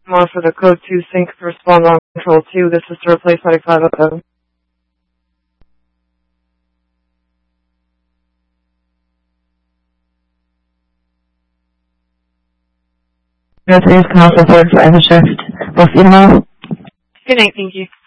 More for the code 2 sync to respond on control 2. This is to replace 9507. Today's call for 4 for shift. We'll see you tomorrow. Good night, thank you.